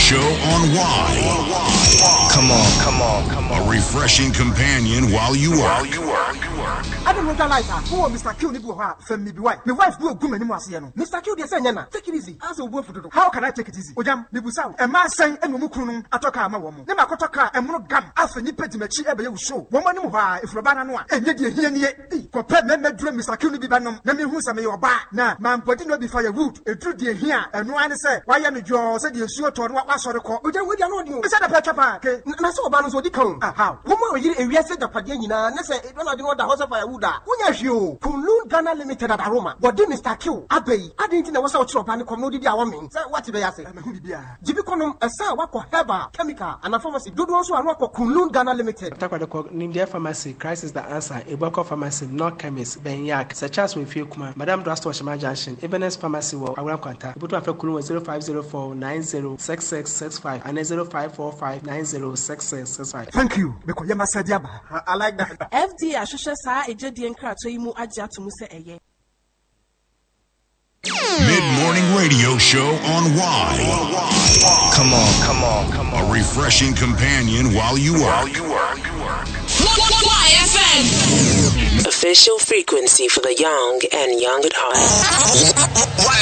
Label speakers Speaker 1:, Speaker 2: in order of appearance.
Speaker 1: show on Y.
Speaker 2: Come on.
Speaker 1: A refreshing companion while you work.
Speaker 3: I don't know that like that. Oh, Mr. Q, you from me, wife. My wife will come and Mr. Q, they say, take it easy. As a word for the how can I take it easy? Ojam, Nibusa, a man saying, and Mukunum, Atoka, my woman. Never Kotaka, and Monogam, after Nipetimachi, ever show. Woman, if Rabana, and yet you hear me, compare me, Mr. Q, Bibanum, let me who some of your bar. Now, man, putting no be firewood, a true dear here, and no one say, why am you said you sure to what was the call? We don't know you. Is that a patchapa? And I saw Banos what you come. How? Woman, you said the Padina, and I said, I don't know the house of firewood. You Kunlun Ghana Limited at Aroma. But then Mr. Q, Abbey, I didn't know what's out of and community. I mean, what did I say? Jibiconum, a sa wako herba, chemical, and a pharmacy. Do also a rock of Kunlun Ghana Limited.
Speaker 4: Nindia Pharmacy, crisis the answer. Iboko Pharmacy, no chemist, Benyak, such as we feel Kuma, Madame Drasto Shama Junction, Ebenes Pharmacy, or Aram Contact. Put up a Kulum 0504 906665 and 0545 906665.
Speaker 3: Thank you, because Yama Sadiaba. I like that.
Speaker 5: FD Ashusha Sa, a Jedi and Kratoimu Aja to Musa Eye.
Speaker 1: Mid-morning radio show on Y.
Speaker 2: Come on.
Speaker 1: A refreshing companion while you work.
Speaker 6: YFM. Official frequency for the young and young at heart.